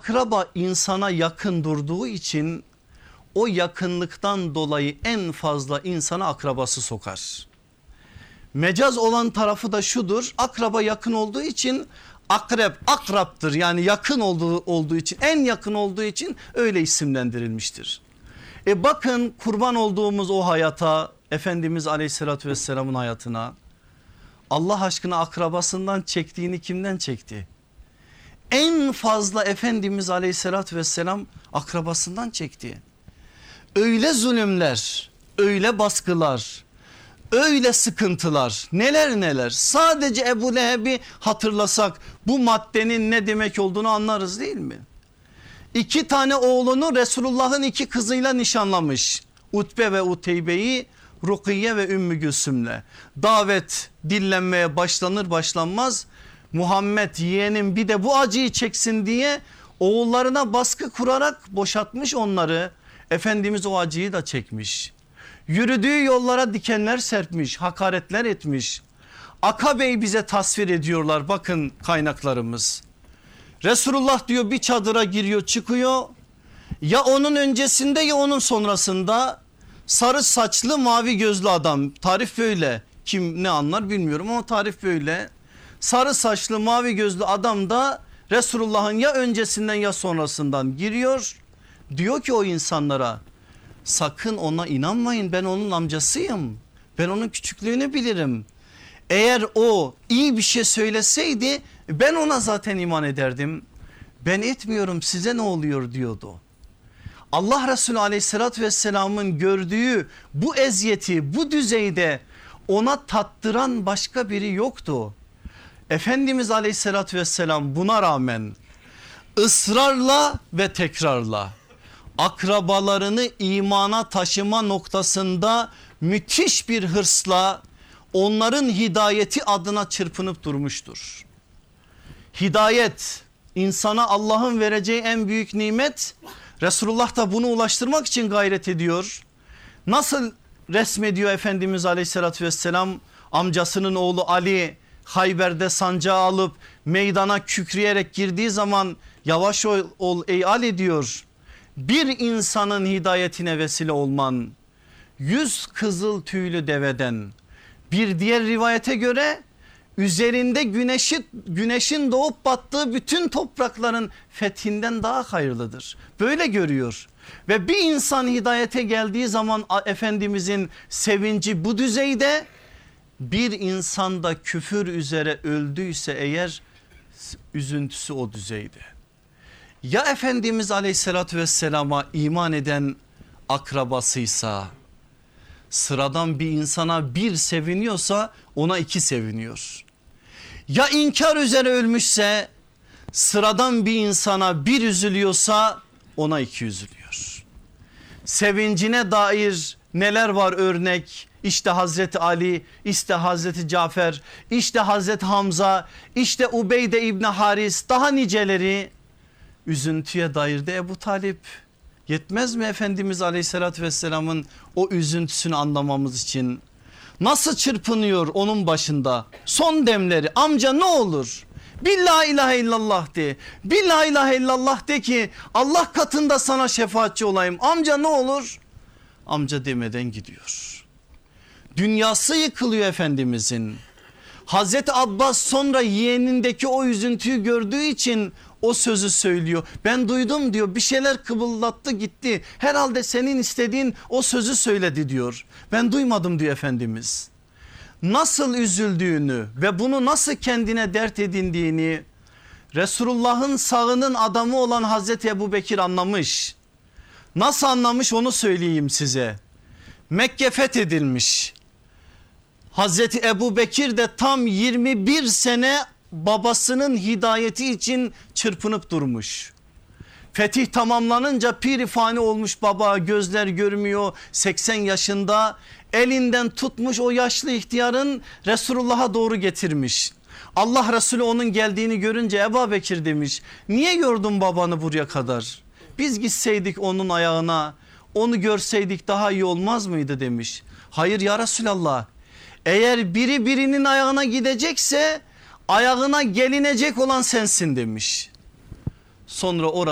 Akraba insana yakın durduğu için o yakınlıktan dolayı en fazla insana akrabası sokar. Mecaz olan tarafı da şudur: akraba yakın olduğu için akrep akraptır, yani yakın olduğu için, en yakın olduğu için öyle isimlendirilmiştir. Bakın kurban olduğumuz o hayata, Efendimiz Aleyhisselatü Vesselam'ın hayatına, Allah aşkına akrabasından çektiğini kimden çekti? En fazla Efendimiz Aleyhisselatü Vesselam akrabasından çekti. Öyle zulümler, öyle baskılar, öyle sıkıntılar, neler neler. Sadece Ebu Leheb'i hatırlasak bu maddenin ne demek olduğunu anlarız değil mi? 2 tane oğlunu Resulullah'ın 2 kızıyla nişanlamış. Utbe ve Uteybe'yi Rukiye ve Ümmü Gülsüm'le. Davet dillenmeye başlanır başlanmaz Muhammed yeğenim bir de bu acıyı çeksin diye oğullarına baskı kurarak boşatmış onları. Efendimiz o acıyı da çekmiş. Yürüdüğü yollara dikenler serpmiş, hakaretler etmiş. Akabe'yi bize tasvir ediyorlar, bakın kaynaklarımız. Resulullah diyor bir çadıra giriyor çıkıyor, ya onun öncesinde ya onun sonrasında sarı saçlı mavi gözlü adam, tarif böyle, kim ne anlar bilmiyorum ama tarif böyle. Sarı saçlı mavi gözlü adam da Resulullah'ın ya öncesinden ya sonrasından giriyor. Diyor ki o insanlara, sakın ona inanmayın, ben onun amcasıyım, ben onun küçüklüğünü bilirim. Eğer o iyi bir şey söyleseydi ben ona zaten iman ederdim. Ben etmiyorum, size ne oluyor diyordu. Allah Resulü Aleyhisselatü Vesselam'ın gördüğü bu eziyeti bu düzeyde ona tattıran başka biri yoktu. Efendimiz Aleyhisselatü Vesselam buna rağmen ısrarla ve tekrarla akrabalarını imana taşıma noktasında müthiş bir hırsla onların hidayeti adına çırpınıp durmuştur. Hidayet insana Allah'ın vereceği en büyük nimet. Resulullah da bunu ulaştırmak için gayret ediyor. Nasıl resmediyor Efendimiz Aleyhisselatü Vesselam? Amcasının oğlu Ali Hayber'de sancağı alıp meydana kükreyerek girdiği zaman yavaş ol ey Ali diyor. Bir insanın hidayetine vesile olman 100 kızıl tüylü deveden, bir diğer rivayete göre üzerinde güneşin doğup battığı bütün toprakların fethinden daha hayırlıdır. Böyle görüyor ve bir insan hidayete geldiği zaman Efendimizin sevinci bu düzeyde. Bir insan da küfür üzere öldüyse eğer üzüntüsü o düzeyde. Ya Efendimiz Aleyhisselatü Vesselam'a iman eden akrabasıysa, sıradan bir insana bir seviniyorsa ona 2 seviniyor. Ya inkar üzere ölmüşse, sıradan bir insana bir üzülüyorsa ona 2 üzülüyor. Sevincine dair neler var örnek? İşte Hazreti Ali, işte Hazreti Cafer, işte Hazreti Hamza, işte Ubeyde İbni Haris, daha niceleri. Üzüntüye dair de Ebu Talip. Yetmez mi Efendimiz Aleyhisselatü Vesselam'ın o üzüntüsünü anlamamız için? Nasıl çırpınıyor onun başında son demleri, amca ne olur bir la ilahe illallah de, bir la ilahe illallah de ki Allah katında sana şefaatçi olayım, amca ne olur. Amca demeden gidiyor. Dünyası yıkılıyor Efendimizin. Hazreti Abbas sonra yeğenindeki o üzüntüyü gördüğü için o sözü söylüyor. Ben duydum diyor, bir şeyler kıvıldattı gitti. Herhalde senin istediğin o sözü söyledi diyor. Ben duymadım diyor Efendimiz. Nasıl üzüldüğünü ve bunu nasıl kendine dert edindiğini Resulullah'ın sağının adamı olan Hazreti Ebubekir anlamış. Nasıl anlamış onu söyleyeyim size. Mekke fethedilmiş. Hazreti Ebubekir de tam 21 sene babasının hidayeti için çırpınıp durmuş. Fetih tamamlanınca pirifani olmuş baba, gözler görmüyor, 80 yaşında, elinden tutmuş o yaşlı ihtiyarın Resulullah'a doğru getirmiş. Allah Resulü onun geldiğini görünce Ebubekir demiş, niye yordun babanı buraya kadar? Biz gitseydik onun ayağına, onu görseydik daha iyi olmaz mıydı demiş. Hayır ya Resulallah, eğer biri birinin ayağına gidecekse ayağına gelinecek olan sensin demiş. Sonra orada